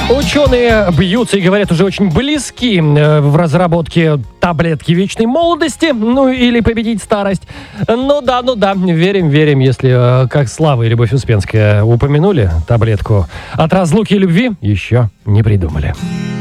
Ученые бьются и говорят, уже очень близки в разработке таблетки вечной молодости, ну или победить старость. Ну да, верим, если, как Слава и Любовь Успенская упомянули таблетку от разлуки и любви, еще не придумали.